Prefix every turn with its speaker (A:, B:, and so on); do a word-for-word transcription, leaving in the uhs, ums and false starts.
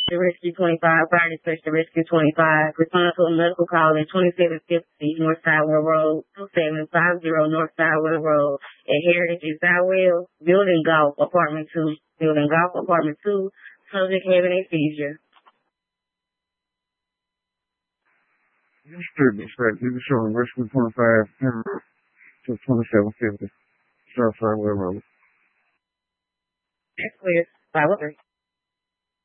A: to Rescue twenty-five, Fire Dispatch to Rescue twenty-five. Respond to a medical call at twenty-seven fifty North Sidewell Road, two seven five zero North Sidewell Road at Heritage and Sidewell, Building Golf, Apartment two. Building Golf, Apartment two, subject having a seizure.
B: Street Dispatch, you can show Rescue twenty-five to twenty-seven fifty North Sidewell Road.
A: That's clear. five oh three.